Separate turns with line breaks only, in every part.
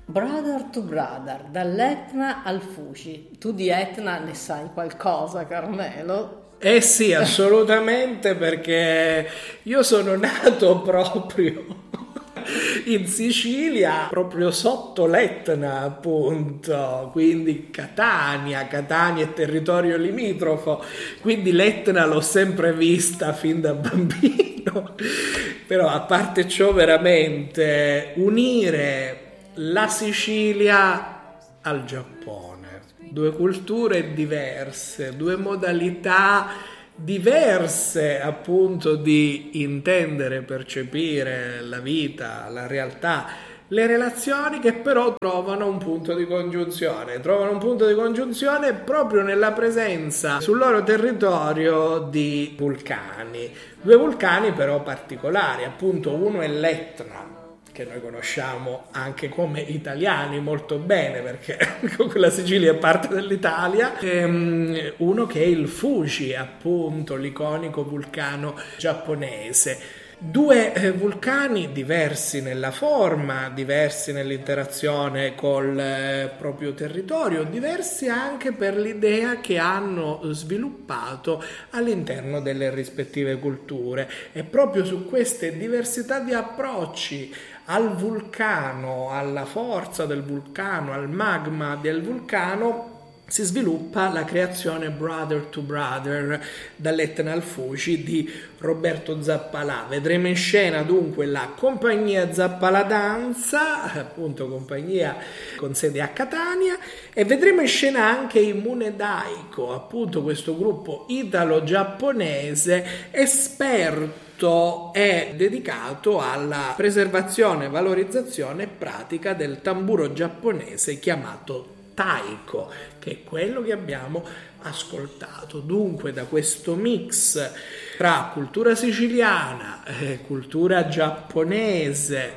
Brother to Brother, dall'Etna al Fuji. Tu di Etna ne sai qualcosa, Carmelo?
Eh sì, assolutamente, perché io sono nato proprio in Sicilia, proprio sotto l'Etna, appunto, quindi Catania è territorio limitrofo, quindi l'Etna l'ho sempre vista fin da bambino. Però a parte ciò, veramente unire la Sicilia al Giappone, due culture diverse, due modalità diverse appunto di intendere, percepire la vita, la realtà, le relazioni, che però trovano un punto di congiunzione proprio nella presenza sul loro territorio di vulcani, due vulcani però particolari, appunto uno è l'Etna, che noi conosciamo anche come italiani molto bene, perché la Sicilia è parte dell'Italia, uno che è il Fuji, appunto l'iconico vulcano giapponese. Due vulcani diversi nella forma, diversi nell'interazione col proprio territorio, diversi anche per l'idea che hanno sviluppato all'interno delle rispettive culture. E proprio su queste diversità di approcci al vulcano, alla forza del vulcano, al magma del vulcano, si sviluppa la creazione Brother to Brother, dall'Etna al Fuji, di Roberto Zappalà. Vedremo in scena dunque la compagnia Zappalà Danza, appunto compagnia con sede a Catania, e vedremo in scena anche i Munedaiko, appunto questo gruppo italo-giapponese esperto è dedicato alla preservazione, valorizzazione e pratica del tamburo giapponese chiamato taiko, che è quello che abbiamo ascoltato. Dunque, da questo mix tra cultura siciliana, cultura giapponese,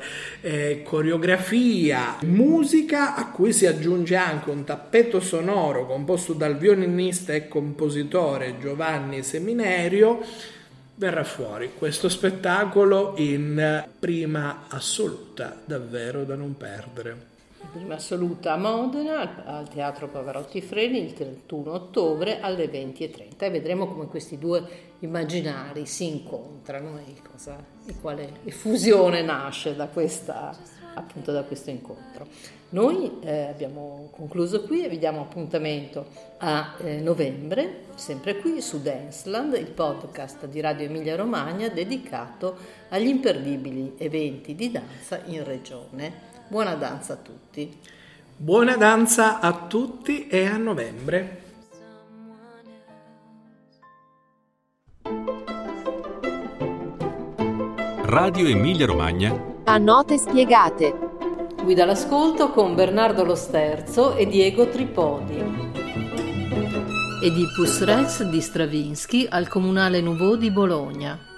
coreografia, musica, a cui si aggiunge anche un tappeto sonoro composto dal violinista e compositore Giovanni Seminerio, verrà fuori questo spettacolo in prima assoluta, davvero da non perdere.
Prima assoluta a Modena, al Teatro Pavarotti Freni, il 31 ottobre alle 20:30, e vedremo come questi due immaginari si incontrano e quale fusione nasce da questo incontro. Noi abbiamo concluso qui e vi diamo appuntamento a novembre, sempre qui su Danceland, il podcast di Radio Emilia Romagna dedicato agli imperdibili eventi di danza in regione. Buona danza a tutti.
Buona danza a tutti e a novembre.
Radio Emilia Romagna.
A note spiegate.
Guida all'ascolto con Bernardo Lo Sterzo e Diego Tripodi. Oedipus Rex di Stravinsky al Comunale Nouveau di Bologna.